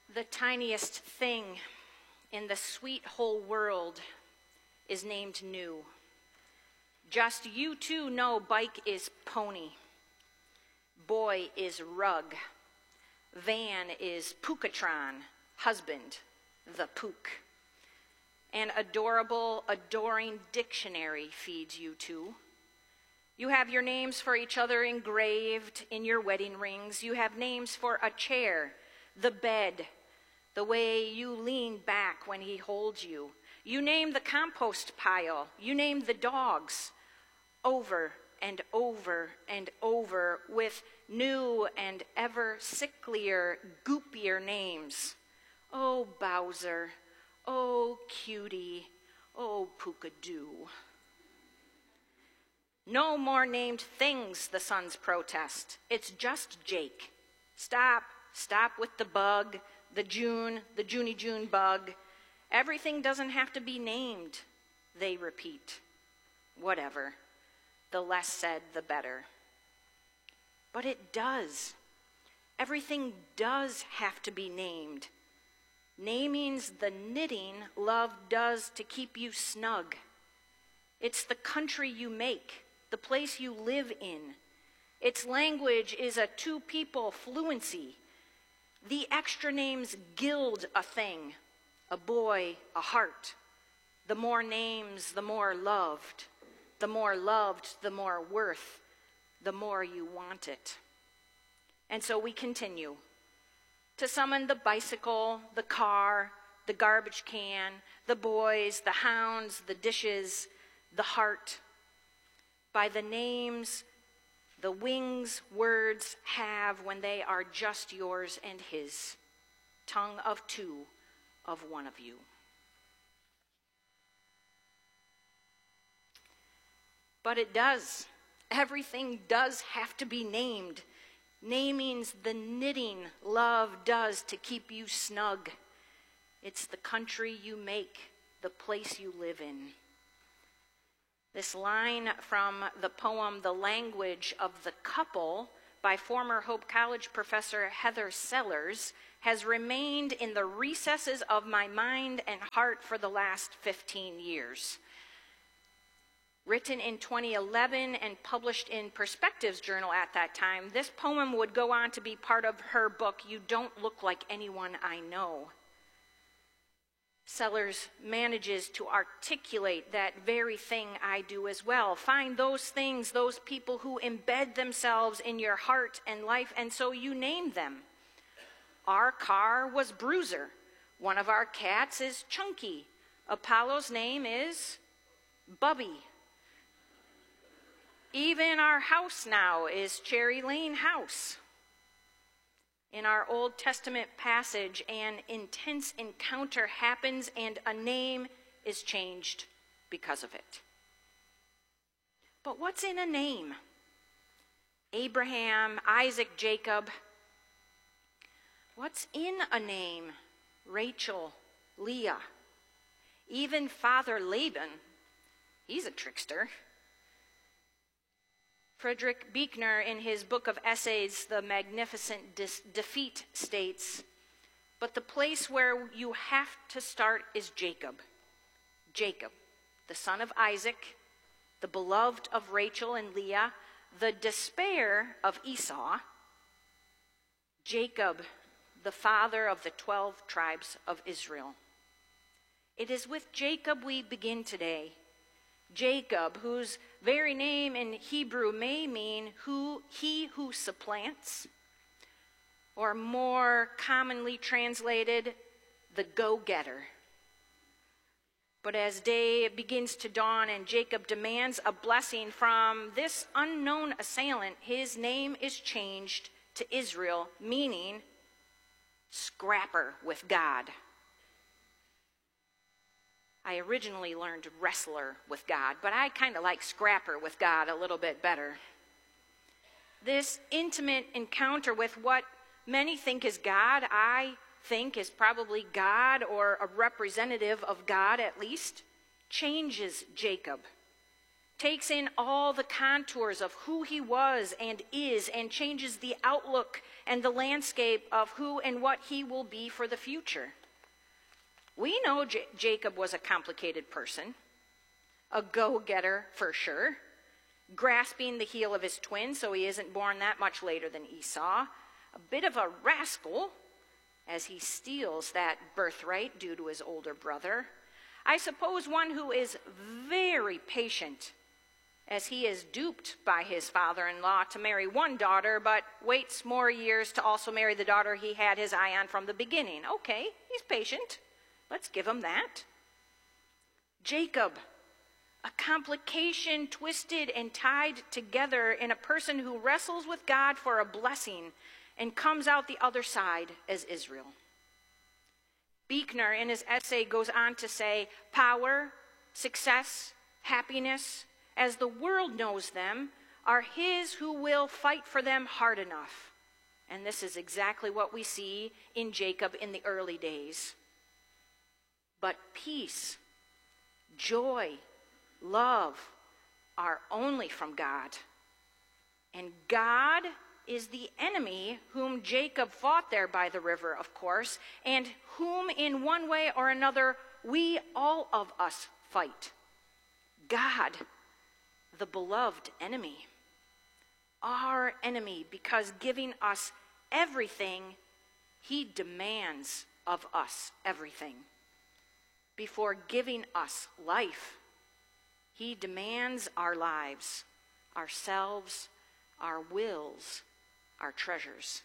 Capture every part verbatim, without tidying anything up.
The tiniest thing in the sweet whole world is named new. Just you two know bike is pony, boy is rug, van is Pookatron, husband, the Pook. An adorable, adoring dictionary feeds you two. You have your names for each other engraved in your wedding rings. You have names for a chair, the bed, the way you lean back when he holds you. You name the compost pile. You name the dogs over and over and over with new and ever sicklier, goopier names. Oh, Bowser. Oh, Cutie. Oh, Pookadoo. No more named things, the sons protest. It's just Jake. Stop. Stop with the bug, the June, the Junie June bug. Everything doesn't have to be named, they repeat. Whatever. The less said, the better. But it does. Everything does have to be named. Naming's the knitting love does to keep you snug. It's the country you make, the place you live in. Its language is a two-people fluency. The extra names gild a thing, a boy, a heart. The more names, the more loved. The more loved, the more worth, the more you want it. And so we continue to summon the bicycle, the car, the garbage can, the boys, the hounds, the dishes, the heart, by the names the wings words have when they are just yours and his, tongue of two, of one of you. But it does. Everything does have to be named. Naming's the knitting love does to keep you snug. It's the country you make, the place you live in. This line from the poem The Language of the Couple by former Hope College professor Heather Sellers has remained in the recesses of my mind and heart for the last fifteen years. Written in twenty eleven and published in Perspectives Journal at that time, this poem would go on to be part of her book, You Don't Look Like Anyone I Know. Sellers manages to articulate that very thing I do as well. Find those things, those people who embed themselves in your heart and life, and so you name them. Our car was Bruiser. One of our cats is Chunky. Apollo's name is Bubby. Even our house now is Cherry Lane House. In our Old Testament passage, an intense encounter happens and a name is changed because of it. But what's in a name? Abraham, Isaac, Jacob. What's in a name? Rachel, Leah. Even Father Laban, he's a trickster. Friedrich Buechner, in his book of essays, The Magnificent Dis- Defeat, states, but the place where you have to start is Jacob. Jacob, the son of Isaac, the beloved of Rachel and Leah, the despair of Esau. Jacob, the father of the twelve tribes of Israel. It is with Jacob we begin today. Jacob, whose very name in Hebrew may mean who he who supplants, or more commonly translated, the go-getter. But as day begins to dawn and Jacob demands a blessing from this unknown assailant, his name is changed to Israel, meaning scrapper with God. I originally learned wrestler with God, but I kind of like scrapper with God a little bit better. This intimate encounter with what many think is God, I think is probably God or a representative of God at least, changes Jacob. takes in all the contours of who he was and is, and changes the outlook and the landscape of who and what he will be for the future. We know J- Jacob was a complicated person, a go-getter for sure, grasping the heel of his twin so he isn't born that much later than Esau, a bit of a rascal as he steals that birthright due to his older brother. I suppose one who is very patient as he is duped by his father-in-law to marry one daughter, but waits more years to also marry the daughter he had his eye on from the beginning. Okay, he's patient. Let's give him that. Jacob, a complication twisted and tied together in a person who wrestles with God for a blessing and comes out the other side as Israel. Buechner, in his essay, goes on to say, power, success, happiness, as the world knows them, are his who will fight for them hard enough. And this is exactly what we see in Jacob in the early days. But peace, joy, love are only from God. And God is the enemy whom Jacob fought there by the river, of course, and whom in one way or another we, all of us, fight. God, the beloved enemy. Our enemy, because giving us everything, he demands of us everything. Before giving us life, he demands our lives, ourselves, our wills, our treasures.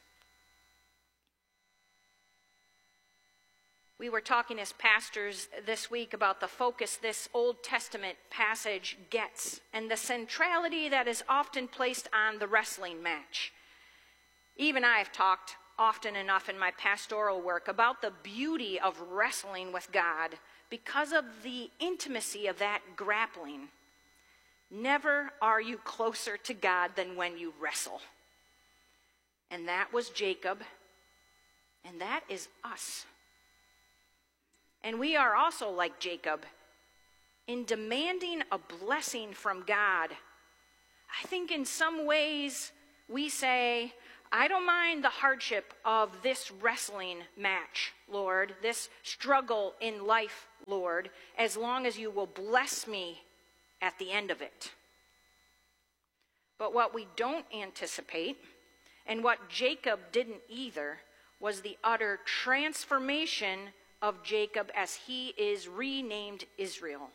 We were talking as pastors this week about the focus this Old Testament passage gets and the centrality that is often placed on the wrestling match. Even I have talked often enough in my pastoral work about the beauty of wrestling with God because of the intimacy of that grappling. Never are you closer to God than when you wrestle. And that was Jacob, and that is us. And we are also like Jacob in demanding a blessing from God. I think in some ways we say, I don't mind the hardship of this wrestling match, Lord, this struggle in life, Lord, as long as you will bless me at the end of it. But what we don't anticipate, and what Jacob didn't either, was the utter transformation of Jacob as he is renamed Israel.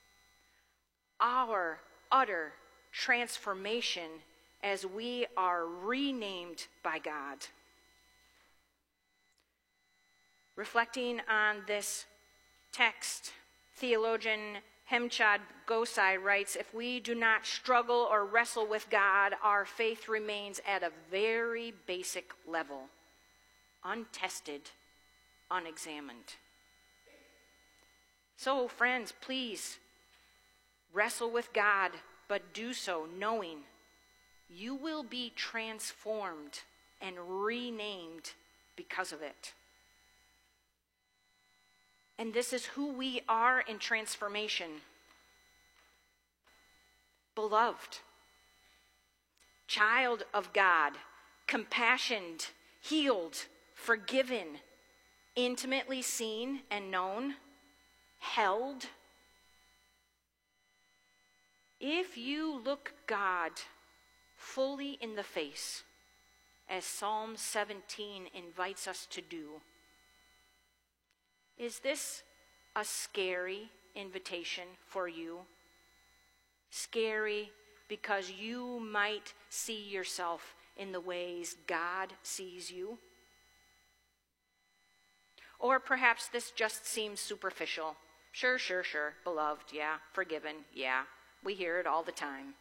Our utter transformation as we are renamed by God. Reflecting on this text, theologian Hemchad Gosai writes, if we do not struggle or wrestle with God, our faith remains at a very basic level, untested, unexamined. So, friends, please wrestle with God, but do so knowing you will be transformed and renamed because of it. And this is who we are in transformation. Beloved, child of God, compassioned, healed, forgiven, intimately seen and known, held. If you look God fully in the face, as Psalm seventeen invites us to do, is this a scary invitation for you? Scary because you might see yourself in the ways God sees you? Or perhaps this just seems superficial. Sure, sure, sure, beloved, yeah, forgiven, yeah. We hear it all the time.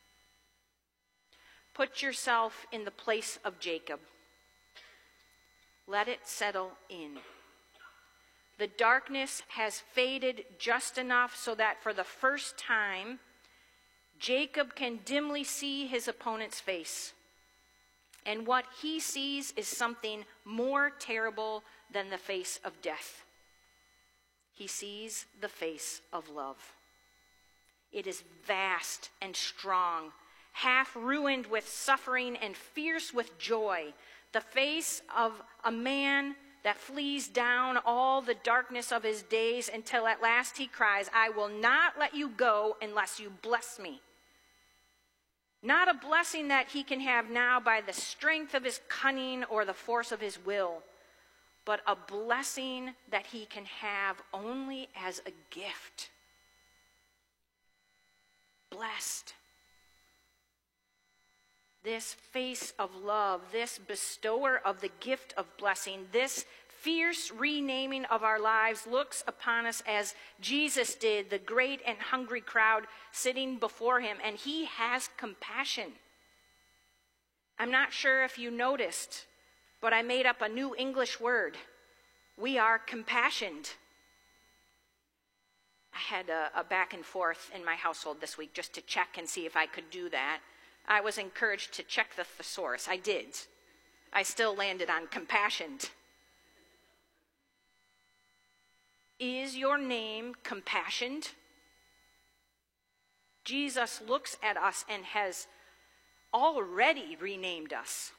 Put yourself in the place of Jacob. Let it settle in. The darkness has faded just enough so that for the first time, Jacob can dimly see his opponent's face. And what he sees is something more terrible than the face of death. He sees the face of love. It is vast and strong, half ruined with suffering and fierce with joy, the face of a man that flees down all the darkness of his days until at last he cries, I will not let you go unless you bless me. Not a blessing that he can have now by the strength of his cunning or the force of his will, but a blessing that he can have only as a gift. Blessed. This face of love, this bestower of the gift of blessing, this fierce renaming of our lives looks upon us as Jesus did, the great and hungry crowd sitting before him, and he has compassion. I'm not sure if you noticed, but I made up a new English word. We are compassioned. I had a, a back and forth in my household this week just to check and see if I could do that. I was encouraged to check the thesaurus. I did. I still landed on compassioned. Is your name compassioned? Jesus looks at us and has already renamed us.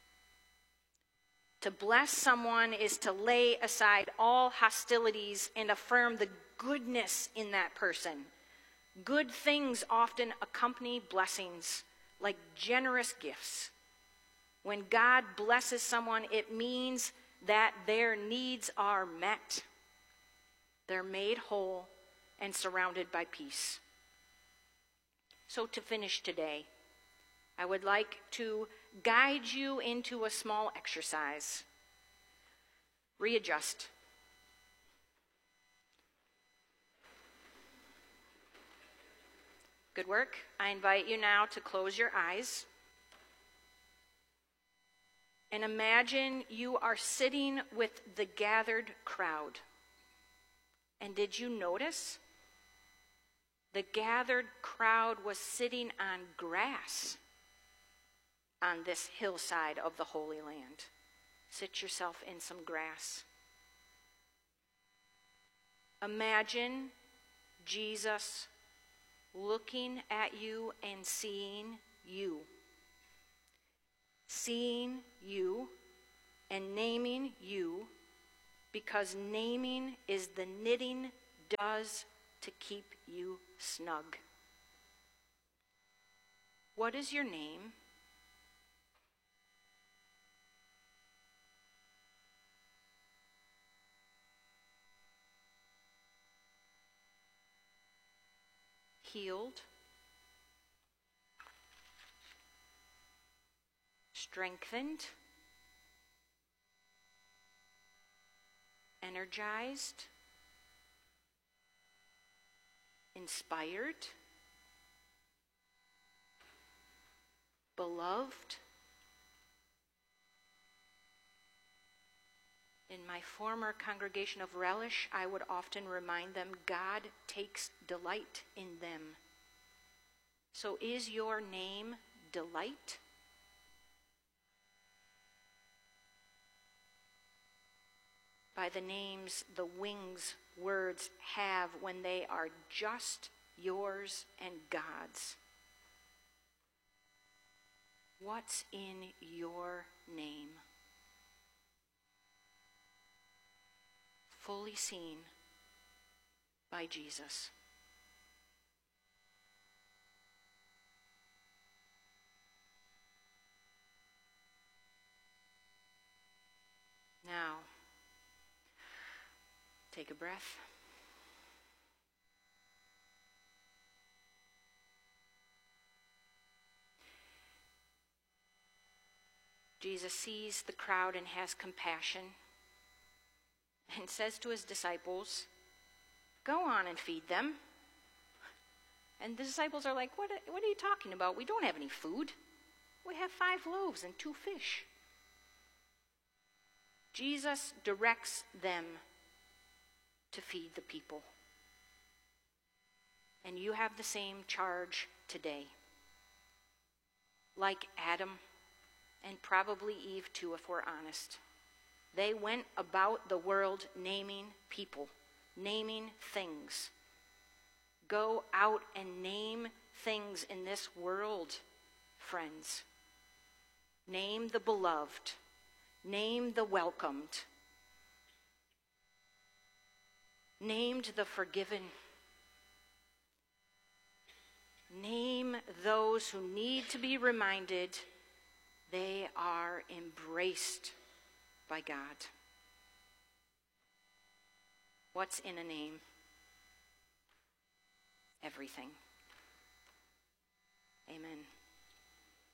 To bless someone is to lay aside all hostilities and affirm the goodness in that person. Good things often accompany blessings, like generous gifts. When God blesses someone, it means that their needs are met. They're made whole and surrounded by peace. So to finish today, I would like to guide you into a small exercise. Readjust. Good work. I invite you now to close your eyes and imagine you are sitting with the gathered crowd. And did you notice? The gathered crowd was sitting on grass on this hillside of the Holy Land. Sit yourself in some grass. Imagine Jesus looking at you and seeing you. Seeing you and naming you, because naming is the knitting does to keep you snug. What is your name? Healed, strengthened, energized, inspired, beloved. In my former congregation of Relish, I would often remind them, God takes delight in them. So is your name Delight? By the names the wings words have when they are just yours and God's. What's in your name? Fully seen by Jesus. Now, take a breath. Jesus sees the crowd and has compassion and says to his disciples, go on and feed them. And the disciples are like, what, what are you talking about? We don't have any food. We have five loaves and two fish. Jesus directs them to feed the people. And you have the same charge today. Like Adam, and probably Eve too, if we're honest. They went about the world naming people, naming things. Go out and name things in this world, friends. Name the beloved. Name the welcomed. Named the forgiven. Name those who need to be reminded they are embraced by God. What's in a name? Everything. Amen.